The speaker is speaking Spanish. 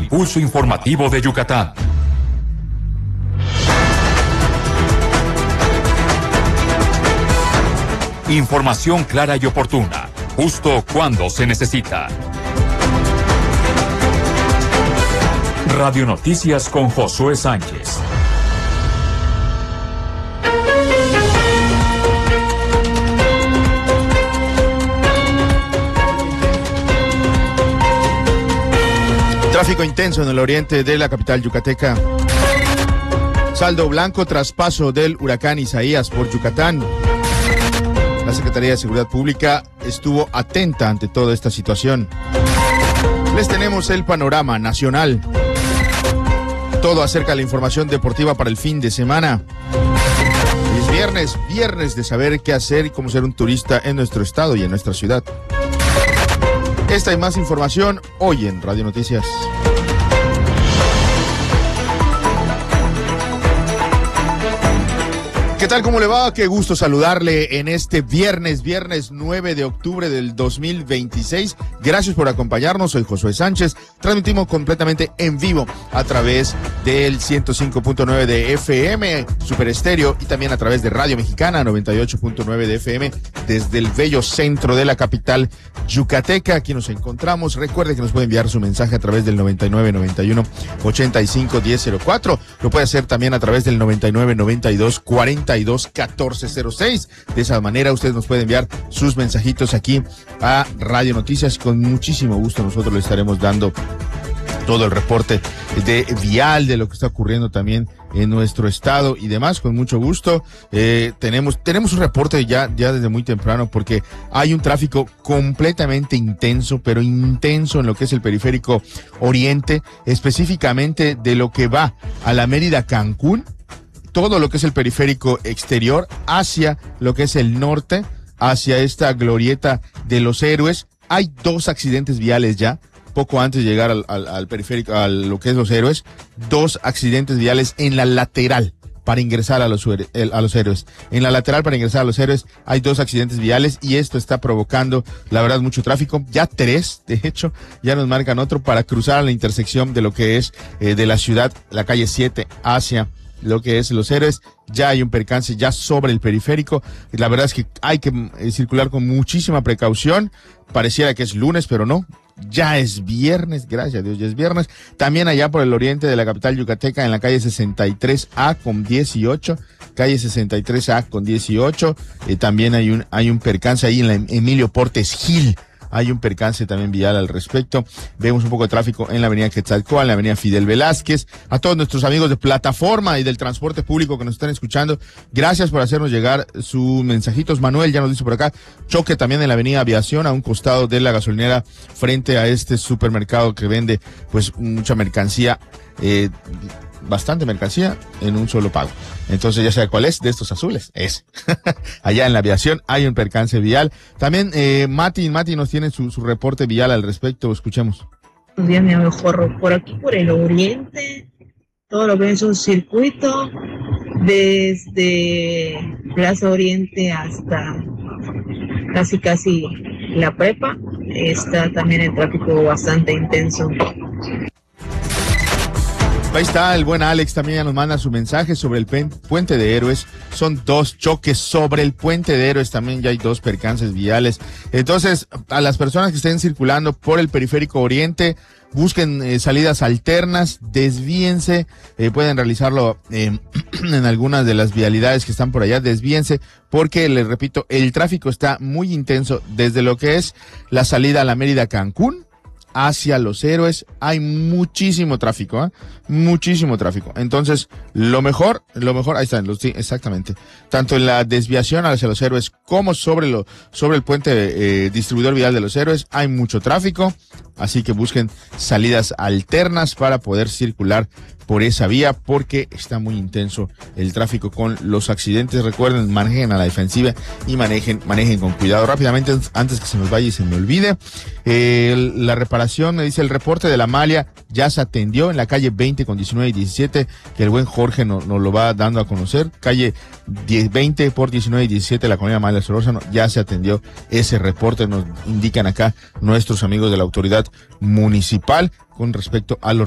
impulso informativo de Yucatán. Información clara y oportuna, justo cuando se necesita. Radio Noticias con Josué Sánchez. Tráfico intenso en el oriente de la capital yucateca. Saldo blanco tras paso del huracán Isaías por Yucatán. La Secretaría de Seguridad Pública estuvo atenta ante toda esta situación. Les tenemos el panorama nacional. Todo acerca de la información deportiva para el fin de semana. Es viernes de saber qué hacer y cómo ser un turista en nuestro estado y en nuestra ciudad. Esta y más información hoy en Radio Noticias. ¿Qué tal? ¿Cómo le va? Qué gusto saludarle en este viernes 9 de octubre del 2026. Gracias por acompañarnos. Soy Josué Sánchez. Transmitimos completamente en vivo a través del 105.9 de FM, Super Estéreo, y también a través de Radio Mexicana, 98.9 de FM, desde el bello centro de la capital yucateca. Aquí nos encontramos. Recuerde que nos puede enviar su mensaje a través del 9991-851004. Lo puede hacer también a través del 9992-421406. De esa manera usted nos puede enviar sus mensajitos aquí a Radio Noticias. Con muchísimo gusto nosotros le estaremos dando todo el reporte de vial, de lo que está ocurriendo también en nuestro estado y demás. Con mucho gusto. Tenemos un reporte ya desde muy temprano, porque hay un tráfico completamente intenso, pero intenso en lo que es el periférico oriente, específicamente de lo que va a la Mérida Cancún, todo lo que es el periférico exterior hacia lo que es el norte, hacia esta glorieta de los Héroes. Hay 2 accidentes viales ya, poco antes de llegar al periférico, a lo que es los Héroes. 2 accidentes viales en la lateral para ingresar a los Héroes. En la lateral para ingresar a los Héroes hay 2 accidentes viales, y esto está provocando, la verdad, mucho tráfico. Ya 3, de hecho, ya nos marcan otro para cruzar a la intersección de lo que es de la ciudad, la calle 7, hacia lo que es los Héroes. Ya hay un percance ya sobre el periférico. La verdad es que hay que circular con muchísima precaución. Pareciera que es lunes, pero no. Ya es viernes, gracias a Dios, ya es viernes. También allá por el oriente de la capital yucateca, en la calle 63A con 18, calle 63A con 18, también hay un percance ahí en la Emilio Portes Gil. Hay un percance también vial al respecto. Vemos un poco de tráfico en la avenida Quetzalcóatl, en la avenida Fidel Velázquez. A todos nuestros amigos de plataforma y del transporte público que nos están escuchando, gracias por hacernos llegar sus mensajitos. Manuel ya nos dice por acá, choque también en la avenida Aviación, a un costado de la gasolinera, frente a este supermercado que vende pues mucha mercancía, bastante mercancía en un solo pago. Entonces ya sabe cuál es, de estos azules, es. Allá en la Aviación hay un percance vial. También Mati nos tiene su reporte vial al respecto. Escuchemos. Buenos días, mi amigo Jorro. Por aquí, por el oriente, todo lo que es un circuito desde Plaza Oriente hasta casi la prepa, está también el tráfico bastante intenso. Ahí está el buen Alex, también ya nos manda su mensaje sobre el Puente de Héroes. Son 2 choques sobre el Puente de Héroes, también ya hay 2 percances viales. Entonces, a las personas que estén circulando por el periférico oriente, busquen salidas alternas, desvíense, pueden realizarlo en algunas de las vialidades que están por allá, desvíense, porque les repito, el tráfico está muy intenso desde lo que es la salida a la Mérida Cancún hacia los Héroes. Hay muchísimo tráfico, muchísimo tráfico. Entonces, lo mejor, ahí están, sí, exactamente. Tanto en la desviación hacia los Héroes como sobre el puente distribuidor vial de los Héroes hay mucho tráfico. Así que busquen salidas alternas para poder circular por esa vía, porque está muy intenso el tráfico con los accidentes. Recuerden, manejen a la defensiva y manejen con cuidado. Rápidamente, antes que se nos vaya y se me olvide, la reparación, me dice el reporte de la Malia, ya se atendió en la calle 20 con 19 y 17, que el buen Jorge nos lo va dando a conocer. Calle 20 por 19 y 17, la colonia Malia Solórzano, ya se atendió ese reporte, nos indican acá nuestros amigos de la autoridad municipal con respecto a los